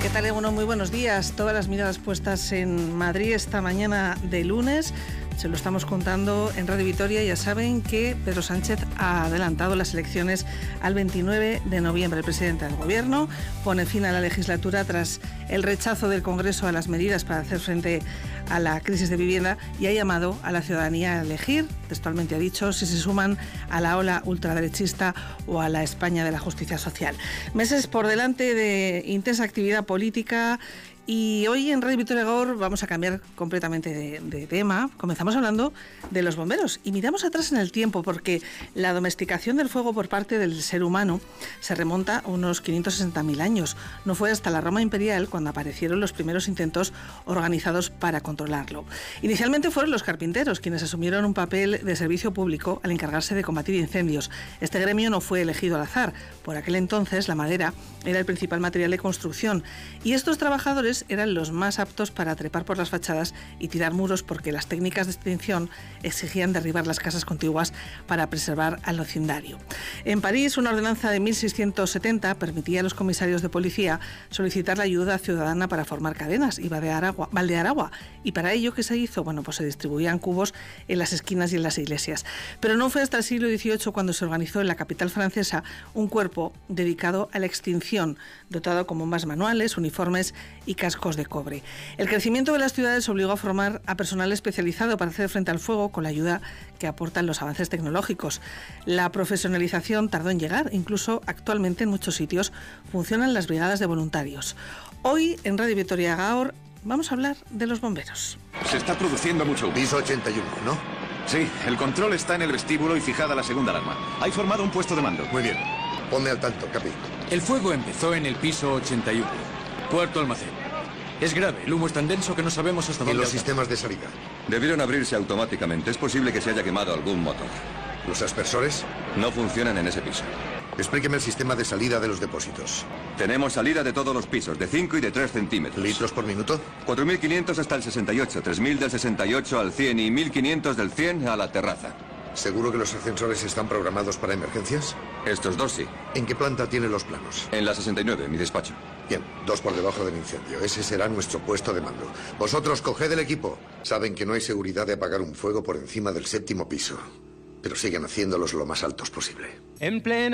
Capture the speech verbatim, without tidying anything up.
¿Qué tal? Bueno, muy buenos días. Todas las miradas puestas en Madrid esta mañana de lunes. Se lo estamos contando en Radio Vitoria. Ya saben que Pedro Sánchez ha adelantado las elecciones al veintinueve de noviembre. El presidente del Gobierno pone fin a la legislatura tras el rechazo del Congreso a las medidas para hacer frente a la crisis de vivienda y ha llamado a la ciudadanía a elegir, textualmente ha dicho, si se suman a la ola ultraderechista o a la España de la justicia social. Meses por delante de intensa actividad política. Y hoy en Radio Vitoria Gaur vamos a cambiar completamente de, de tema. Comenzamos hablando de los bomberos y miramos atrás en el tiempo porque la domesticación del fuego por parte del ser humano se remonta a unos quinientos sesenta mil años. No fue hasta la Roma imperial cuando aparecieron los primeros intentos organizados para controlarlo. Inicialmente fueron los carpinteros quienes asumieron un papel de servicio público al encargarse de combatir incendios. Este gremio no fue elegido al azar. Por aquel entonces la madera era el principal material de construcción y estos trabajadores eran los más aptos para trepar por las fachadas y tirar muros porque las técnicas de extinción exigían derribar las casas contiguas para preservar al vecindario. En París, una ordenanza de mil seiscientos setenta permitía a los comisarios de policía solicitar la ayuda ciudadana para formar cadenas y baldear agua, baldear agua. Y para ello, ¿qué se hizo? Bueno, pues se distribuían cubos en las esquinas y en las iglesias. Pero no fue hasta el siglo dieciocho cuando se organizó en la capital francesa un cuerpo dedicado a la extinción, dotado con bombas manuales, uniformes y cascos de cobre. El crecimiento de las ciudades obligó a formar a personal especializado para hacer frente al fuego con la ayuda que aportan los avances tecnológicos. La profesionalización tardó en llegar, incluso actualmente en muchos sitios funcionan las brigadas de voluntarios. Hoy en Radio Vitoria Gaur vamos a hablar de los bomberos. Se está produciendo mucho humo. Piso ochenta y uno, ¿no? Sí, el control está en el vestíbulo y fijada la segunda alarma. Hay formado un puesto de mando. Muy bien. Ponme al tanto, Capi. El fuego empezó en el piso ochenta y uno, cuarto almacén. Es grave, el humo es tan denso que no sabemos hasta ¿Y dónde... los sistemas de salida? Debieron abrirse automáticamente. Es posible que se haya quemado algún motor. ¿Los aspersores? No funcionan en ese piso. Explíqueme el sistema de salida de los depósitos. Tenemos salida de todos los pisos, de cinco y de tres centímetros. ¿Litros por minuto? cuatro mil quinientos hasta el sesenta y ocho, tres mil del sesenta y ocho al cien y mil quinientos del cien a la terraza. ¿Seguro que los ascensores están programados para emergencias? Estos dos sí. ¿En qué planta tiene los planos? En la sesenta y nueve, mi despacho. Bien, dos por debajo del incendio. Ese será nuestro puesto de mando. Vosotros coged el equipo. Saben que no hay seguridad de apagar un fuego por encima del séptimo piso, pero siguen haciéndolos lo más altos posible. En plena